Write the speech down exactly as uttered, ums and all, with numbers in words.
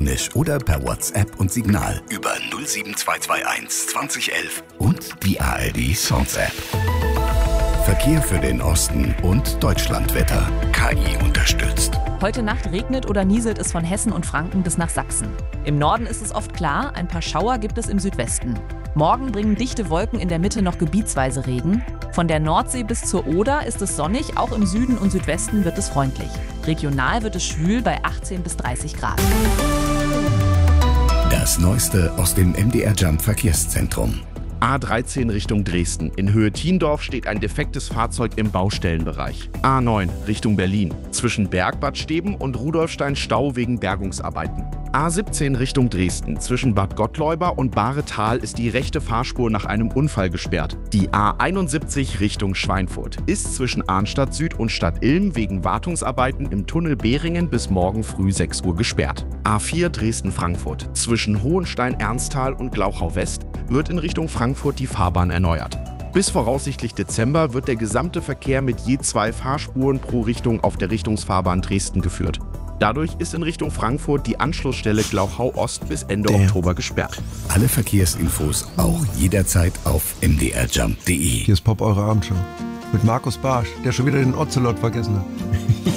telefonisch oder per WhatsApp und Signal über null sieben zwei zwei eins zwanzig elf und die A R D Songs App. Verkehr für den Osten und Deutschlandwetter. K I unterstützt. Heute Nacht regnet oder nieselt es von Hessen und Franken bis nach Sachsen. Im Norden ist es oft klar, ein paar Schauer gibt es im Südwesten. Morgen bringen dichte Wolken in der Mitte noch gebietsweise Regen. Von der Nordsee bis zur Oder ist es sonnig, auch im Süden und Südwesten wird es freundlich. Regional wird es schwül bei achtzehn bis dreißig Grad. Das Neueste aus dem M D R Jump Verkehrszentrum. A dreizehn Richtung Dresden. In Höhe Thiendorf steht ein defektes Fahrzeug im Baustellenbereich. A neun Richtung Berlin. Zwischen Bergbad Steben und Rudolfstein Stau wegen Bergungsarbeiten. A siebzehn Richtung Dresden. Zwischen Bad Gottleuba und Bahretal ist die rechte Fahrspur nach einem Unfall gesperrt. Die A einundsiebzig Richtung Schweinfurt ist zwischen Arnstadt Süd und Stadt Ilm wegen Wartungsarbeiten im Tunnel Behringen bis morgen früh sechs Uhr gesperrt. A vier Dresden-Frankfurt. Zwischen Hohenstein-Ernsthal und Glauchau West wird in Richtung Frankfurt die Fahrbahn erneuert. Bis voraussichtlich Dezember wird der gesamte Verkehr mit je zwei Fahrspuren pro Richtung auf der Richtungsfahrbahn Dresden geführt. Dadurch ist in Richtung Frankfurt die Anschlussstelle Glauchau Ost bis Ende Damn. Oktober gesperrt. Alle Verkehrsinfos auch jederzeit auf m d r jump punkt d e. Hier ist Pop, eure Abendshow. Mit Markus Barsch, der schon wieder den Ocelot vergessen hat.